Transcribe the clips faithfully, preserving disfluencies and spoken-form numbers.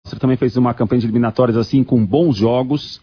também fez uma campanha de eliminatórias assim, com bons jogos.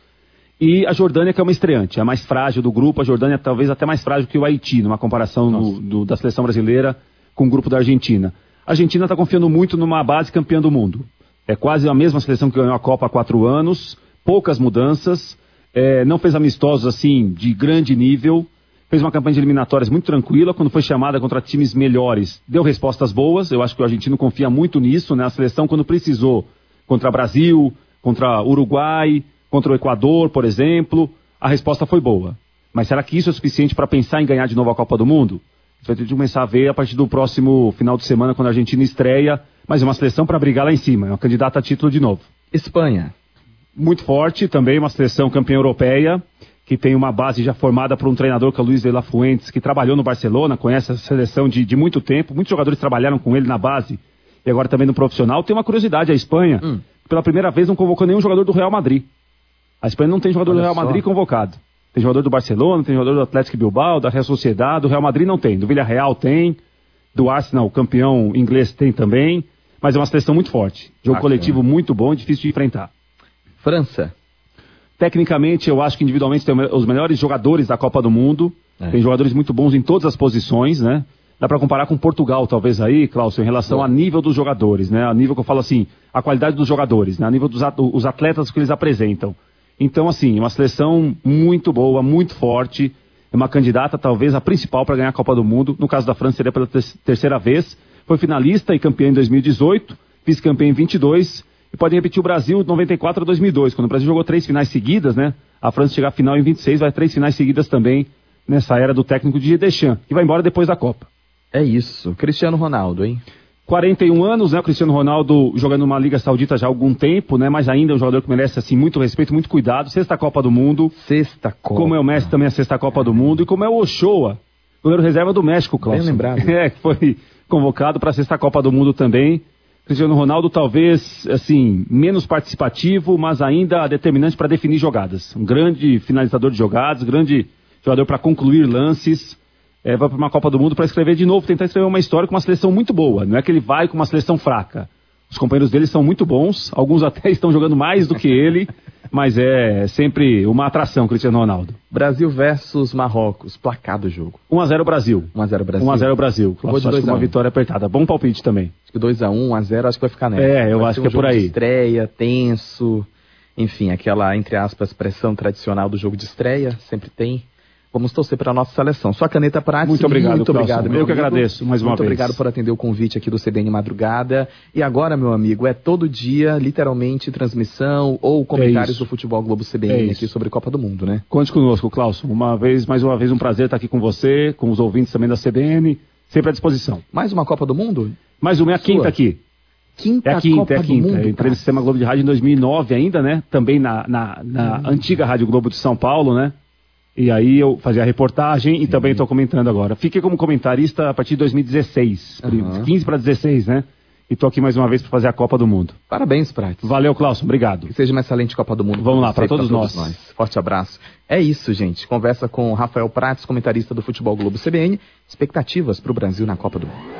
E a Jordânia, que é uma estreante, é a mais frágil do grupo. A Jordânia talvez até mais frágil que o Haiti, numa comparação do, do, da seleção brasileira com o grupo da Argentina. A Argentina está confiando muito numa base campeã do mundo. É quase a mesma seleção que ganhou a Copa há quatro anos, poucas mudanças, é, não fez amistosos assim de grande nível, fez uma campanha de eliminatórias muito tranquila. Quando foi chamada contra times melhores, deu respostas boas. Eu acho que o argentino confia muito nisso, né? A seleção, quando precisou, contra Brasil, contra Uruguai, contra o Equador, por exemplo, a resposta foi boa. Mas será que isso é suficiente para pensar em ganhar de novo a Copa do Mundo? Você vai ter que começar a ver a partir do próximo final de semana, quando a Argentina estreia, mas é uma seleção para brigar lá em cima, é uma candidata a título de novo. Espanha. Muito forte, também uma seleção campeã europeia, que tem uma base já formada por um treinador que é o Luis de la Fuentes, que trabalhou no Barcelona, conhece a seleção de, de muito tempo, muitos jogadores trabalharam com ele na base e agora também no profissional. Tem uma curiosidade, a Espanha, hum. pela primeira vez não convocou nenhum jogador do Real Madrid. A Espanha não tem jogador Olha do Real só. Madrid convocado. Tem jogador do Barcelona, tem jogador do Atlético Bilbao, da Real Sociedade, do Real Madrid não tem. Do Villarreal tem, do Arsenal, campeão inglês, tem também. Mas é uma seleção muito forte. Jogo Bacana. coletivo muito bom e difícil de enfrentar. França. Tecnicamente, eu acho que individualmente tem os melhores jogadores da Copa do Mundo. É. Tem jogadores muito bons em todas as posições, né? Dá para comparar com Portugal, talvez aí, Cláudio, em relação Bom. a nível dos jogadores, né? A nível que eu falo assim, a qualidade dos jogadores, né? A nível dos atletas que eles apresentam. Então, assim, uma seleção muito boa, muito forte, é uma candidata talvez a principal para ganhar a Copa do Mundo. No caso da França, seria pela ter- terceira vez. Foi finalista e campeã em dois mil e dezoito, vice-campeã em vinte e dois, e pode repetir o Brasil de noventa e quatro a dois mil e dois, quando o Brasil jogou três finais seguidas, né? A França chegar à final em vinte e seis, vai três finais seguidas também nessa era do técnico Didier Deschamps, que vai embora depois da Copa. É isso. Cristiano Ronaldo, hein? quarenta e um anos, né? O Cristiano Ronaldo jogando numa Liga Saudita já há algum tempo, né? Mas ainda é um jogador que merece, assim, muito respeito, muito cuidado. Sexta Copa do Mundo. Sexta Copa. Como é o Messi também a sexta Copa do Mundo. E como é o Ochoa, goleiro reserva do México, Cláudio. Bem lembrado. É, que foi convocado para a sexta Copa do Mundo também. Cristiano Ronaldo talvez, assim, menos participativo, mas ainda determinante para definir jogadas. Um grande finalizador de jogadas, grande jogador para concluir lances. É, vai para uma Copa do Mundo para escrever de novo, tentar escrever uma história com uma seleção muito boa. Não é que ele vai com uma seleção fraca. Os companheiros dele são muito bons, alguns até estão jogando mais do que ele, mas é sempre uma atração, Cristiano Ronaldo. Brasil versus Marrocos, placar do jogo. um a zero Brasil. um a zero Brasil. um a zero Brasil. Vou de acho que uma vitória apertada. Bom palpite também. Acho que dois a um, um a zero, acho que vai ficar nessa. É, eu vai acho um que é por aí. De estreia, tenso, enfim, aquela, entre aspas, pressão tradicional do jogo de estreia, sempre tem. Vamos torcer para a nossa seleção. Sua caneta Prates. Muito obrigado, Muito obrigado, meu Eu que amigo. agradeço mais uma Muito vez. Muito obrigado por atender o convite aqui do C B N Madrugada. E agora, meu amigo, é todo dia, literalmente, transmissão ou comentários é do Futebol Globo C B N é aqui sobre Copa do Mundo, né? Conte conosco, Cláudio. Uma vez, mais uma vez, um prazer estar aqui com você, com os ouvintes também da C B N, sempre à disposição. Mais uma Copa do Mundo? Mais uma, é a quinta aqui. Quinta é a quinta, Copa é a quinta. do Mundo, Eu entrei no Sistema Globo de Rádio em dois mil e nove ainda, né? Também na, na, na hum. antiga Rádio Globo de São Paulo, né? E aí eu fazia a reportagem Sim. e também estou comentando agora. Fiquei como comentarista a partir de dois mil e dezesseis, uhum. quinze para dezesseis, né? E estou aqui mais uma vez para fazer a Copa do Mundo. Parabéns, Prates. Valeu, Cláudio, obrigado. Que seja uma excelente Copa do Mundo. Vamos lá, para todos, todos nós. nós. Forte abraço. É isso, gente. Conversa com Rafael Prates, comentarista do Futebol Globo C B N. Expectativas para o Brasil na Copa do Mundo.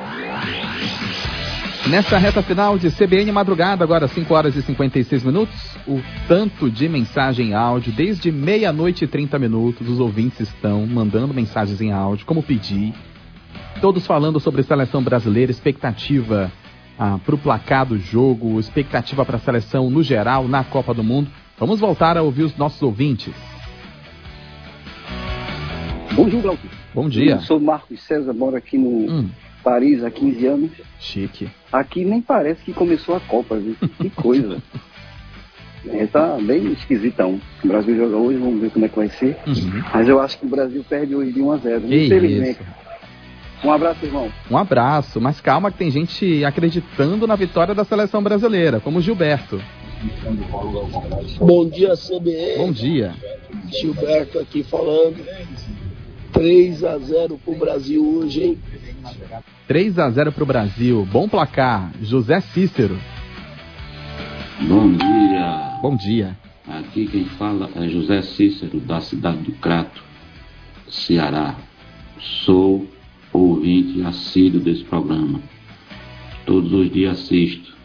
Nessa reta final de C B N Madrugada, agora cinco horas e cinquenta e seis minutos, o tanto de mensagem em áudio, desde meia-noite e trinta minutos, os ouvintes estão mandando mensagens em áudio, como pedi, todos falando sobre a seleção brasileira, expectativa ah, para o placar do jogo, expectativa para a seleção no geral, na Copa do Mundo. Vamos voltar a ouvir os nossos ouvintes. Bom dia, Glauco. Bom dia. Eu sou Marcos César, moro aqui no... Hum. Paris há quinze anos. Chique. Aqui nem parece que começou a Copa, viu? Que coisa. É, tá bem esquisitão. O Brasil joga hoje, vamos ver como é que vai ser. Uhum. Mas eu acho que o Brasil perde hoje de um a zero. Que infelizmente. Isso. Um abraço, irmão. Um abraço, mas calma que tem gente acreditando na vitória da seleção brasileira, como o Gilberto. Bom dia, C B N. Bom dia. Gilberto aqui falando. três a zero pro Brasil hoje, hein? três a zero pro Brasil. Bom placar. José Cícero. Bom dia. Bom dia. Aqui quem fala é José Cícero, da cidade do Crato, Ceará. Sou ouvinte assíduo desse programa. Todos os dias assisto.